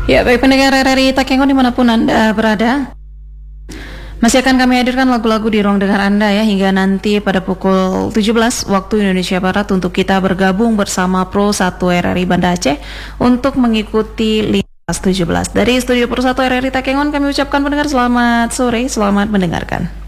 Ya, baik pendengar RRI Takengon dimanapun Anda berada, masih akan kami hadirkan lagu-lagu di ruang dengar Anda ya hingga nanti pada pukul 17 waktu Indonesia Barat untuk kita bergabung bersama Pro 1 RRI Banda Aceh untuk mengikuti Lintas 17. Dari Studio Pro 1 RRI Takengon kami ucapkan pendengar selamat sore, selamat mendengarkan.